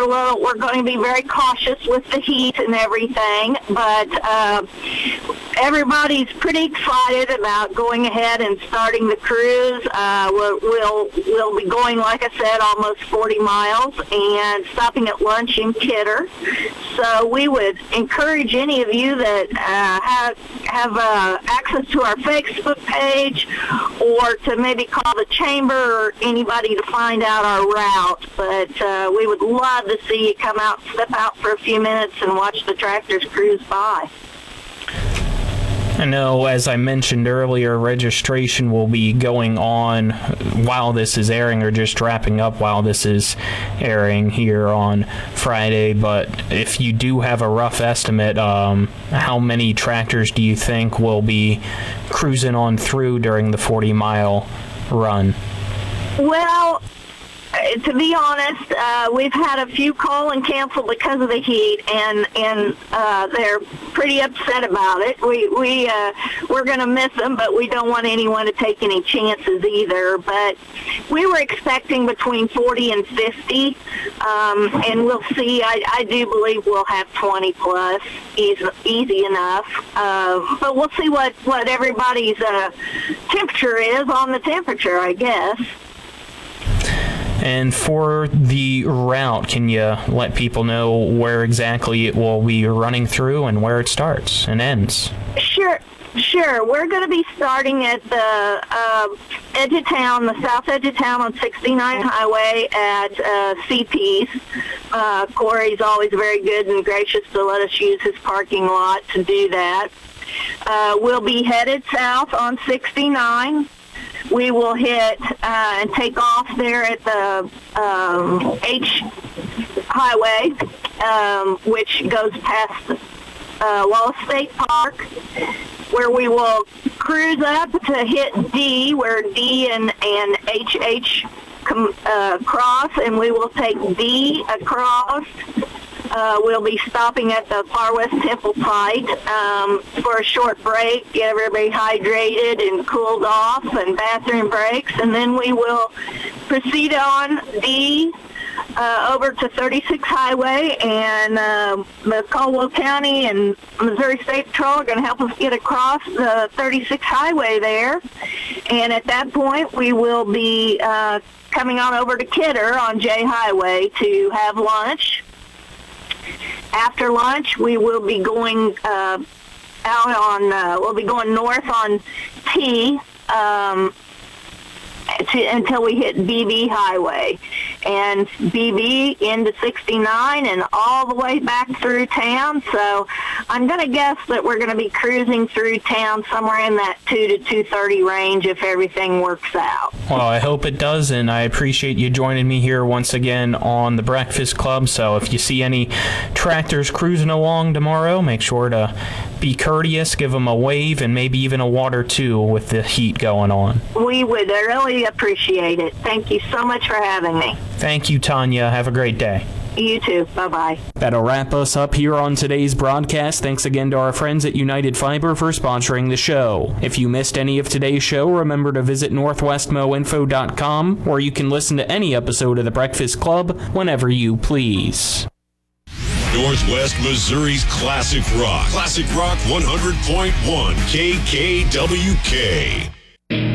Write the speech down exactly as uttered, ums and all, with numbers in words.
we're a little, we're going to be very cautious with the heat and everything, but uh, everybody's pretty excited about going ahead and starting the cruise. Uh, we'll, we'll we'll be going, like I said, almost forty miles and stopping at lunch in Kidder. So we would encourage any of you that uh, have have uh, access to our Facebook page, or to maybe call the chamber or anybody to find out our route. But uh, we would love to see you come out, step out for a few minutes and watch the tractors cruise by. I know, as I mentioned earlier, registration will be going on while this is airing, or just wrapping up while this is airing here on Friday. But if you do have a rough estimate, um, how many tractors do you think will be cruising on through during the forty mile run? Well, to be honest, uh, we've had a few call and cancel because of the heat, and and uh, they're pretty upset about it. We we uh, we're going to miss them, but we don't want anyone to take any chances either. But we were expecting between forty and fifty, um, and we'll see. I, I do believe we'll have twenty plus, easy, easy enough. Uh, but we'll see what what everybody's uh, temperature is on the temperature, I guess. And for the route, can you let people know where exactly it will be running through and where it starts and ends? Sure, sure. We're going to be starting at the uh, edge of town, the south edge of town on sixty-nine Highway at uh, C P's. Uh, Corey's always very good and gracious to let us use his parking lot to do that. Uh, we'll be headed south on sixty-nine. We will hit uh, and take off there at the um, H Highway, um, which goes past uh, Wallace State Park, where we will cruise up to hit D, where D and, and H H com, uh, cross, and we will take D across. Uh, we'll be stopping at the Far West Temple site um, for a short break, get everybody hydrated and cooled off, and bathroom breaks, and then we will proceed on D uh, over to thirty-six Highway, and uh, the Caldwell County and Missouri State Patrol are going to help us get across the thirty-six Highway there, and at that point we will be uh, coming on over to Kidder on J Highway to have lunch. After lunch, we will be going uh, out on, uh, we'll be going north on T um, to, until we hit B B Highway. And B B into sixty-nine and all the way back through town. So I'm going to guess that we're going to be cruising through town somewhere in that two to two thirty range if everything works out. Well, I hope it does, and I appreciate you joining me here once again on the Breakfast Club. So if you see any tractors cruising along tomorrow, make sure to be courteous, give them a wave, and maybe even a water too with the heat going on. We would really appreciate it. Thank you so much for having me. Thank you, Tanya. Have a great day. You too. Bye-bye. That'll wrap us up here on today's broadcast. Thanks again to our friends at United Fiber for sponsoring the show. If you missed any of today's show, remember to visit northwest mo info dot com, where you can listen to any episode of The Breakfast Club whenever you please. Northwest Missouri's Classic Rock. Classic Rock one hundred point one K K W K.